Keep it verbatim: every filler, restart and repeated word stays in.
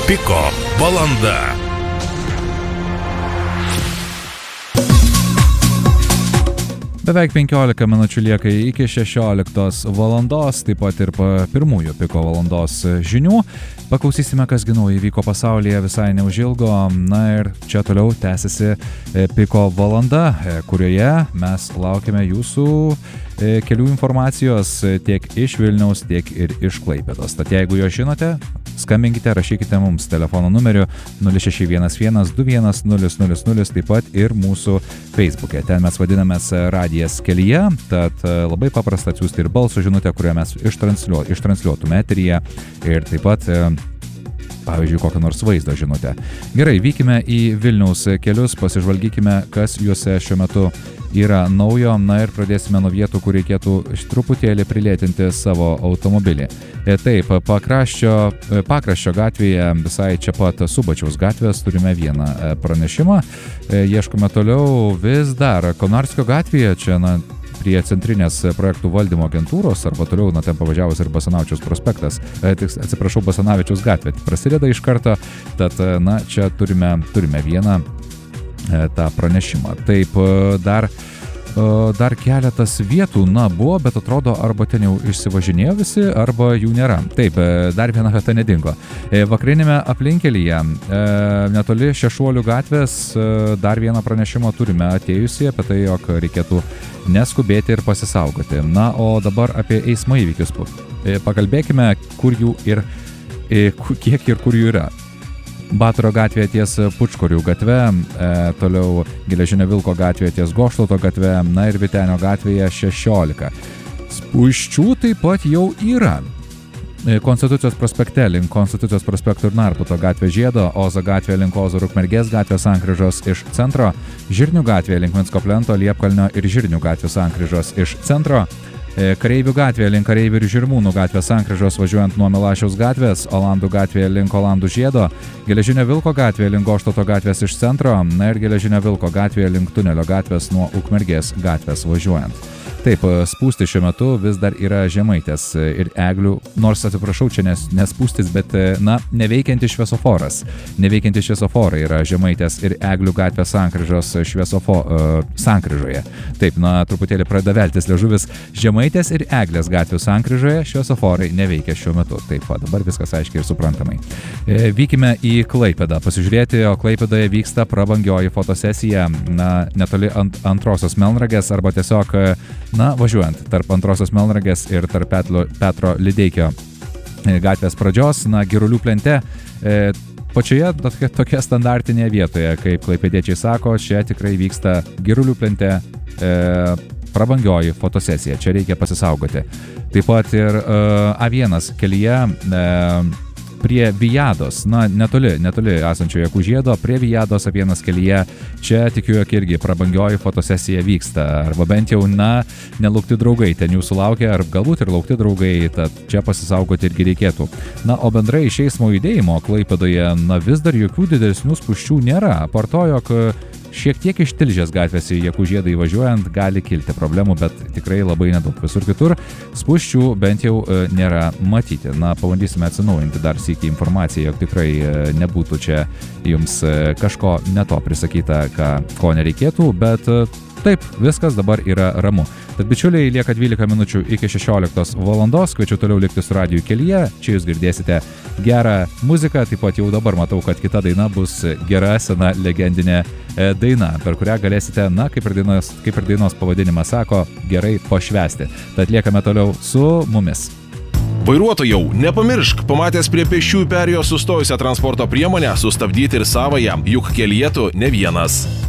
Piko valanda. Beveik penkiolika minučių lieka iki šešioliktos valandos, taip pat ir po pirmųjų Piko valandos žinių. Paklausysime, kas gi naujo įvyko pasaulyje visai neužilgo. Na ir čia toliau tęsiasi Piko valanda, kurioje mes laukiame jūsų kelių informacijos tiek iš Vilniaus, tiek ir iš Klaipėdos. Tad jeigu jo žinote, skambinkite, rašykite mums telefono numeriu nulis šeši vienas vienas du vienas nulis nulis nulis, taip pat ir mūsų Facebook'e. Ten mes vadinamės Radijas kelyje, tad labai paprasta atsiųsti ir balso žinutę, kurią mes ištransliuo, ištransliuotume eteryje, ir taip pat pavyzdžiui, kokią nors vaizdo žinutę. Gerai, vykime į Vilniaus kelius, pasižvalgykime, kas juose šiuo metu yra naujo. Na ir pradėsime nuo vietų, kur reikėtų truputėlį prilėtinti savo automobilį. Taip, pakraščio, pakraščio gatvėje, visai čia pat Subačiaus gatvės, turime vieną pranešimą. Ieškome toliau vis dar Konarskio gatvėje, čia na, prie centrinės projektų valdymo agentūros, arba toliau, na, ten pavažiavus ir Basanavičiaus prospektas, atsiprašau, Basanavičiaus gatvė prasideda iš karto, tad, na, čia turime, turime vieną tą pranešimą. Taip, dar, dar keletas vietų, na, buvo, bet atrodo, arba ten jau išsivažinėjo visi, arba jų nėra. Taip, dar viena vieta nedingo. Vakarinėme aplinkelyje, netoli Šešuolių gatvės, dar vieną pranešimą turime atėjusį apie tai, jog reikėtų neskubėti ir pasisaugoti. Na, o dabar apie eismo įvykius pakalbėkime, kur jų ir kiek ir kur jų yra. Batoro gatvėje ties Pučkorių gatve, e, toliau Geležinio Vilko gatvėje ties Goštauto gatve, na ir Vytenio gatvėje šešiolika. Spūsčių taip pat jau yra. Konstitucijos prospekte link Konstitucijos prospekto ir Narbuto gatvė Žiedo, Ozo gatvė link Ozo Rukmergės gatvės sankryžos iš centro, Žirnių gatvė link Minsko plento, Liepkalnio ir Žirnių gatvės sankryžos iš centro, Kareivių gatvėje link Kareivių ir Žirmūnų gatvės sankryžos važiuojant nuo Milašiaus gatvės, Olandų gatvėje link Olandų Žiedo, Geležinio Vilko gatvėje link Goštauto gatvės iš centro, na ir Geležinio Vilko gatvėje link Tunelio gatvės nuo Ukmergės gatvės važiuojant. Taip, spūsti šiuo metu vis dar yra Žemaitės ir Eglių, nors atsiprašau, čia nes, nespūstis, bet, na, neveikiantis šviesoforas. Neveikiantis šviesoforai yra Žemaitės ir Eglių gatvės sankryžos šviesofo, uh, sankryžoje. Taip, na, truputėlį pradeda veltis liežuvis. Žemaitės ir Eglės gatvių sankryžoje šviesoforai neveikia šiuo metu. Taip, va, dabar viskas aiškiai ir suprantamai. E, vykime į Klaipėdą pasižiūrėti, o Klaipėdoje vyksta prabangioji fotosesija, na, netoli ant, antrosios Melnragės, arba tiesiog na, važiuojant tarp antrosios Melnragės ir tarp Petro, Petro Lideikio gatvės pradžios, na, Girulių plente, e, pačioje tokia, tokia standartinėje vietoje, kaip klaipėdiečiai sako, čia tikrai vyksta Girulių plente e, prabangioji fotosesija, čia reikia pasisaugoti. Taip pat ir e, A vienas kelyje e, prie Vijados, na, netoli, netoli esančio Jakų Žiedo, prie Vijados A vienas kelyje, čia tikiu, jog irgi prabangioji fotosesija vyksta, arba bent jau, na, nelaukti draugai ten jūsų laukia, ar galbūt ir laukti draugai, tad čia pasisaugoti irgi reikėtų. Na, o bendrai iš eismo judėjimo Klaipėdoje, na, vis dar jokių didesnių spūsčių nėra, apart to, jog šiek tiek iš Tilžės gatvės į Jakų Žiedą įvažiuojant gali kilti problemų, bet tikrai labai nedaug. Visur kitur spūsčių bent jau e, nėra matyti. Na, pabandysime atsinaujinti dar sykį informaciją, jog tikrai e, nebūtų čia jums e, kažko neto prisakyta, ką, ko nereikėtų, bet e, taip, viskas dabar yra ramu. Tad bičiuliai, lieka dvylika minučių iki šešioliktos valandos, kviečiu toliau likti su radiju kelyje, čia jūs girdėsite gerą muziką, taip pat jau dabar matau, kad kita daina bus gera, sena, legendinė e, daina, per kurią galėsite, na, kaip ir dainos, kaip ir dainos pavadinimas sako, gerai pašvęsti. Tad liekame toliau su mumis. Vairuotojau, nepamiršk, pamatęs prie pėsčiųjų perėjos sustojusią transporto priemonę, sustabdyti ir savąją, juk kelyje tu ne vienas.